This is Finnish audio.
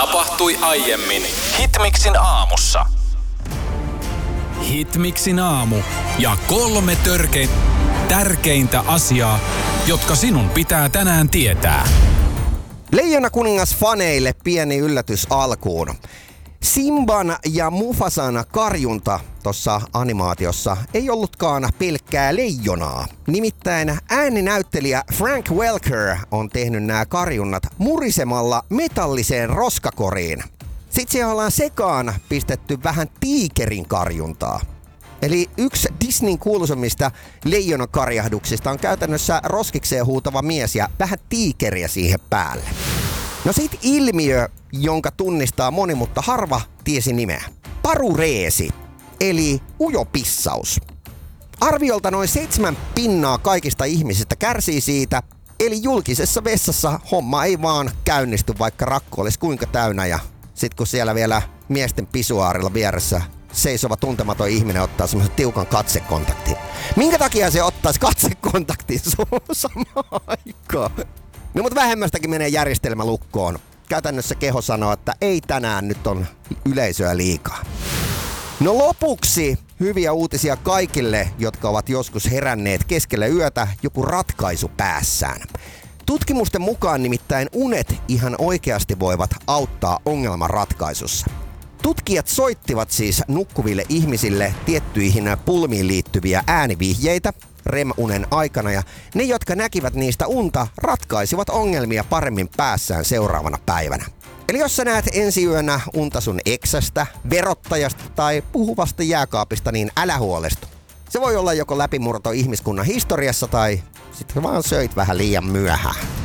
Tapahtui aiemmin Hitmixin aamussa. Hitmixin aamu ja 3 tärkeintä asiaa, jotka sinun pitää tänään tietää. Leijona kuningas faneille pieni yllätys alkuun. Simban ja Mufasan karjunta tuossa animaatiossa ei ollutkaan pelkkää leijonaa. Nimittäin ääninäyttelijä Frank Welker on tehnyt nämä karjunnat murisemalla metalliseen roskakoriin. Sitten siellä ollaan sekaan pistetty vähän tiikerin karjuntaa. Eli yksi Disneyn kuuluisimmista leijonakarjahduksista on käytännössä roskikseen huutava mies ja vähän tiikeriä siihen päälle. No sit ilmiö, jonka tunnistaa moni, mutta harva tiesi nimeä. Parureesi, eli ujopissaus. Arviolta noin 7% kaikista ihmisistä kärsii siitä, eli julkisessa vessassa homma ei vaan käynnisty, vaikka rakko olisi kuinka täynnä. Ja sit kun siellä vielä miesten pisuaarilla vieressä seisova tuntematon ihminen ottaa semmoisen tiukan katsekontaktin. Minkä takia se ottaisi katsekontaktin samaan aikaan? No mutta vähemmästäkin menee järjestelmä lukkoon. Käytännössä keho sanoo, että ei tänään, nyt on yleisöä liikaa. No lopuksi hyviä uutisia kaikille, jotka ovat joskus heränneet keskellä yötä joku ratkaisu päässään. Tutkimusten mukaan nimittäin unet ihan oikeasti voivat auttaa ongelman ratkaisussa. Tutkijat soittivat siis nukkuville ihmisille tiettyihin pulmiin liittyviä äänivihjeitä REM-unen aikana, ja ne, jotka näkivät niistä unta, ratkaisivat ongelmia paremmin päässään seuraavana päivänä. Eli jos sä näet ensi yönä unta sun eksästä, verottajasta tai puhuvasta jääkaapista, niin älä huolestu. Se voi olla joko läpimurto ihmiskunnan historiassa tai sitten vaan söit vähän liian myöhään.